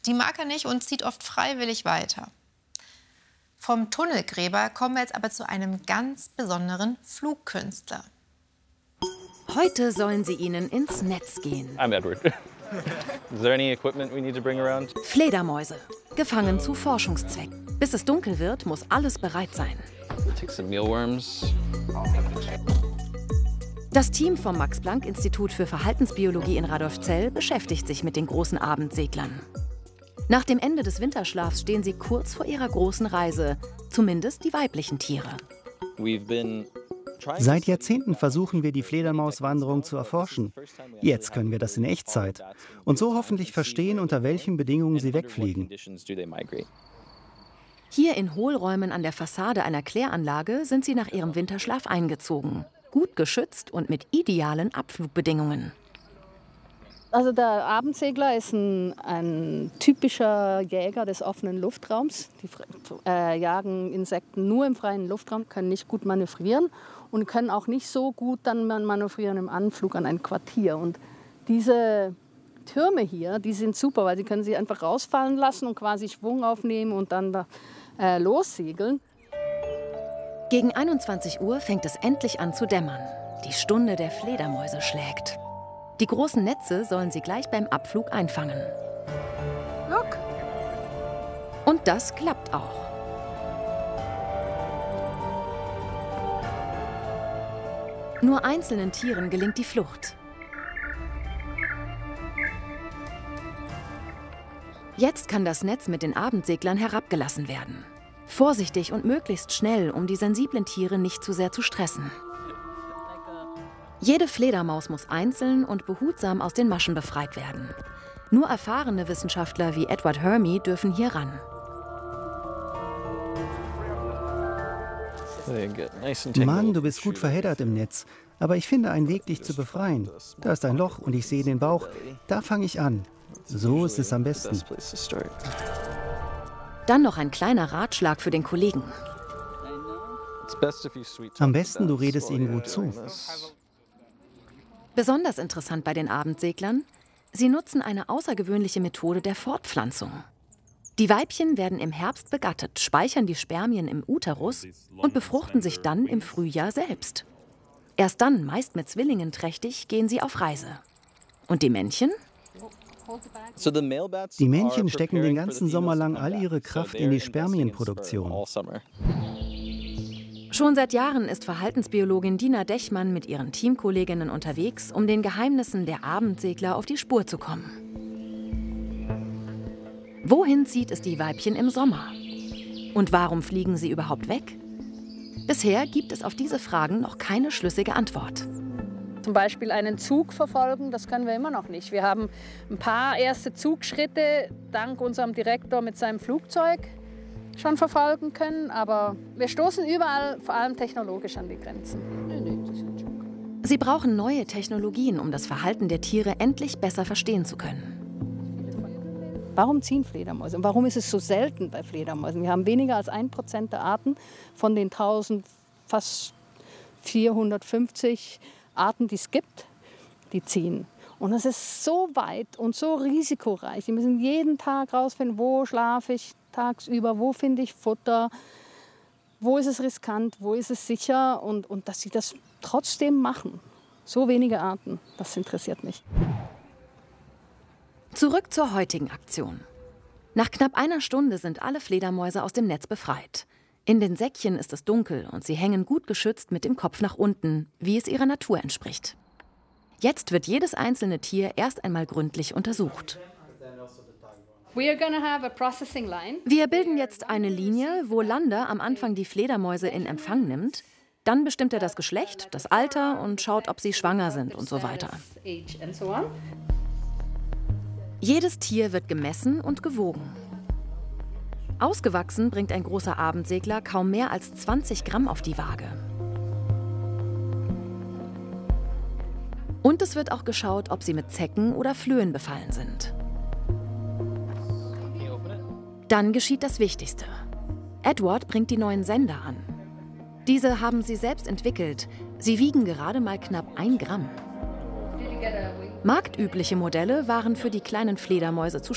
Die mag er nicht und zieht oft freiwillig weiter. Vom Tunnelgräber kommen wir jetzt aber zu einem ganz besonderen Flugkünstler. Heute sollen sie ihnen ins Netz gehen. I'm Edward. Is there any equipment we need to bring around? Fledermäuse, gefangen zu Forschungszwecken. Bis es dunkel wird, muss alles bereit sein. Take some mealworms. Das Team vom Max-Planck-Institut für Verhaltensbiologie in Radolfzell beschäftigt sich mit den großen Abendseglern. Nach dem Ende des Winterschlafs stehen sie kurz vor ihrer großen Reise, zumindest die weiblichen Tiere. Seit Jahrzehnten versuchen wir, die Fledermauswanderung zu erforschen. Jetzt können wir das in Echtzeit und so hoffentlich verstehen, unter welchen Bedingungen sie wegfliegen. Hier in Hohlräumen an der Fassade einer Kläranlage sind sie nach ihrem Winterschlaf eingezogen. Gut geschützt und mit idealen Abflugbedingungen. Also der Abendsegler ist ein typischer Jäger des offenen Luftraums. Die jagen Insekten nur im freien Luftraum, können nicht gut manövrieren und können auch nicht so gut dann manövrieren im Anflug an ein Quartier. Und diese Türme hier, die sind super, weil sie können sie einfach rausfallen lassen und quasi Schwung aufnehmen und dann da, lossegeln. Gegen 21 Uhr fängt es endlich an zu dämmern. Die Stunde der Fledermäuse schlägt. Die großen Netze sollen sie gleich beim Abflug einfangen. Look. Und das klappt auch. Nur einzelnen Tieren gelingt die Flucht. Jetzt kann das Netz mit den Abendseglern herabgelassen werden. Vorsichtig und möglichst schnell, um die sensiblen Tiere nicht zu sehr zu stressen. Jede Fledermaus muss einzeln und behutsam aus den Maschen befreit werden. Nur erfahrene Wissenschaftler wie Edward Hermy dürfen hier ran. Mann, du bist gut verheddert im Netz. Aber ich finde einen Weg, dich zu befreien. Da ist ein Loch und ich sehe den Bauch. Da fange ich an. So ist es am besten. Dann noch ein kleiner Ratschlag für den Kollegen. Am besten, du redest ihnen gut zu. Besonders interessant bei den Abendseglern: Sie nutzen eine außergewöhnliche Methode der Fortpflanzung. Die Weibchen werden im Herbst begattet, speichern die Spermien im Uterus und befruchten sich dann im Frühjahr selbst. Erst dann, meist mit Zwillingen trächtig, gehen sie auf Reise. Und die Männchen? Die Männchen stecken den ganzen Sommer lang all ihre Kraft in die Spermienproduktion. Schon seit Jahren ist Verhaltensbiologin Dina Dechmann mit ihren Teamkolleginnen unterwegs, um den Geheimnissen der Abendsegler auf die Spur zu kommen. Wohin zieht es die Weibchen im Sommer? Und warum fliegen sie überhaupt weg? Bisher gibt es auf diese Fragen noch keine schlüssige Antwort. Zum Beispiel einen Zug verfolgen, das können wir immer noch nicht. Wir haben ein paar erste Zugschritte dank unserem Direktor mit seinem Flugzeug schon verfolgen können, aber wir stoßen überall, vor allem technologisch, an die Grenzen. Sie brauchen neue Technologien, um das Verhalten der Tiere endlich besser verstehen zu können. Warum ziehen Fledermäuse? Und warum ist es so selten bei Fledermäusen? Wir haben weniger als 1% der Arten von den 1000, fast 450 Arten, die es gibt, die ziehen. Und das ist so weit und so risikoreich. Die müssen jeden Tag rausfinden, wo schlafe ich tagsüber, wo finde ich Futter, wo ist es riskant, wo ist es sicher und dass sie das trotzdem machen. So wenige Arten, das interessiert mich. Zurück zur heutigen Aktion. Nach knapp einer Stunde sind alle Fledermäuse aus dem Netz befreit. In den Säckchen ist es dunkel und sie hängen gut geschützt mit dem Kopf nach unten, wie es ihrer Natur entspricht. Jetzt wird jedes einzelne Tier erst einmal gründlich untersucht. Wir bilden jetzt eine Linie, wo Lander am Anfang die Fledermäuse in Empfang nimmt. Dann bestimmt er das Geschlecht, das Alter und schaut, ob sie schwanger sind und so weiter. Jedes Tier wird gemessen und gewogen. Ausgewachsen bringt ein großer Abendsegler kaum mehr als 20 Gramm auf die Waage. Und es wird auch geschaut, ob sie mit Zecken oder Flöhen befallen sind. Dann geschieht das Wichtigste. Edward bringt die neuen Sender an. Diese haben sie selbst entwickelt. Sie wiegen gerade mal knapp 1 Gramm. Marktübliche Modelle waren für die kleinen Fledermäuse zu